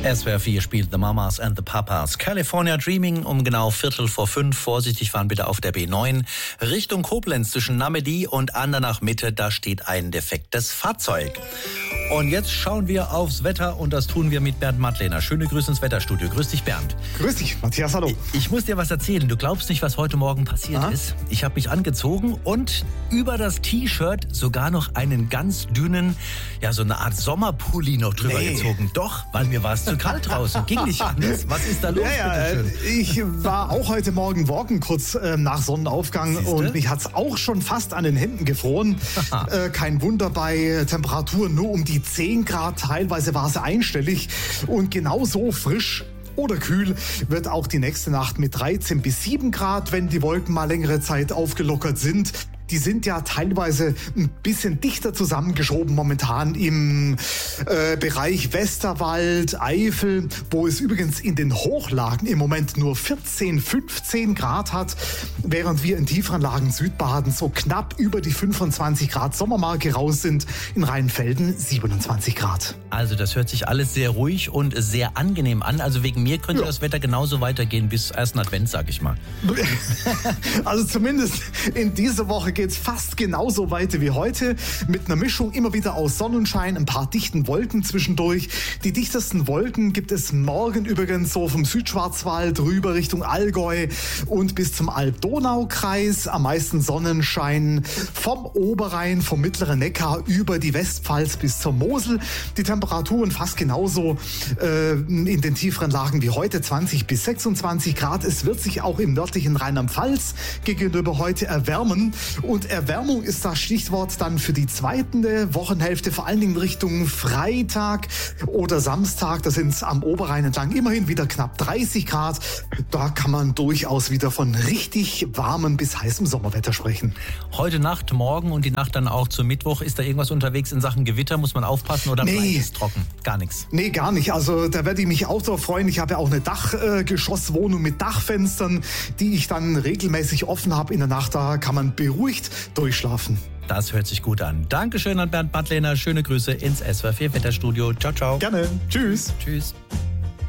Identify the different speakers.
Speaker 1: SWR 4 spielt The Mamas and the Papas. California Dreaming um genau 4:45. Vorsichtig fahren bitte auf der B9. Richtung Koblenz zwischen Namedy und Andernach-Mitte, da steht ein defektes Fahrzeug. Und jetzt schauen wir aufs Wetter und das tun wir mit Bernd Madlener. Schöne Grüße ins Wetterstudio. Grüß dich, Bernd.
Speaker 2: Grüß dich, Matthias, hallo.
Speaker 1: Ich muss dir was erzählen. Du glaubst nicht, was heute Morgen passiert ist. Ich habe mich angezogen und über das T-Shirt sogar noch einen ganz dünnen, ja so eine Art Sommerpulli noch drüber gezogen. Doch, weil mir war es zu kalt draußen. Ging nicht anders. Was ist da los?
Speaker 2: Ich war auch heute Morgen walken, kurz nach Sonnenaufgang.
Speaker 1: Siehste?
Speaker 2: Und mich hat es auch schon fast an den Händen gefroren. Kein Wunder bei Temperaturen nur um die 10 Grad. Teilweise war es einstellig. Und genauso frisch oder kühl wird auch die nächste Nacht mit 13 bis 7 Grad, wenn die Wolken mal längere Zeit aufgelockert sind. Die sind ja teilweise ein bisschen dichter zusammengeschoben momentan im Bereich Westerwald, Eifel, wo es übrigens in den Hochlagen im Moment nur 14, 15 Grad hat, während wir in tieferen Lagen Südbaden so knapp über die 25 Grad Sommermarke raus sind, in Rheinfelden 27 Grad.
Speaker 1: Also das hört sich alles sehr ruhig und sehr angenehm an. Also wegen mir könnte das Wetter genauso weitergehen bis ersten Advent, sag ich mal.
Speaker 2: Also zumindest in dieser Woche geht es fast genauso weiter wie heute, mit einer Mischung immer wieder aus Sonnenschein, ein paar dichten Wolken zwischendurch. Die dichtesten Wolken gibt es morgen übrigens so vom Südschwarzwald rüber Richtung Allgäu und bis zum Alb-Donau-Kreis. Am meisten Sonnenschein vom Oberrhein, vom mittleren Neckar über die Westpfalz bis zur Mosel. Die Temperaturen fast genauso in den tieferen Lagen wie heute, 20 bis 26 Grad. Es wird sich auch im nördlichen Rheinland-Pfalz gegenüber heute erwärmen. Und Erwärmung ist das Stichwort dann für die zweite Wochenhälfte, vor allen Dingen Richtung Freitag oder Samstag. Da sind es am Oberrhein entlang immerhin wieder knapp 30 Grad. Da kann man durchaus wieder von richtig warmem bis heißem Sommerwetter sprechen.
Speaker 1: Heute Nacht, morgen und die Nacht dann auch zum Mittwoch. Ist da irgendwas unterwegs in Sachen Gewitter? Muss man aufpassen oder bleibt es trocken? Gar nichts?
Speaker 2: Nee, gar nicht. Also da werde ich mich auch drauf freuen. Ich habe ja auch eine Dachgeschosswohnung mit Dachfenstern, die ich dann regelmäßig offen habe in der Nacht. Da kann man beruhigt durchschlafen.
Speaker 1: Das hört sich gut an. Dankeschön an Bernd Madlener. Schöne Grüße ins SWR 4 Wetterstudio. Ciao, ciao.
Speaker 2: Gerne. Tschüss.
Speaker 1: Tschüss.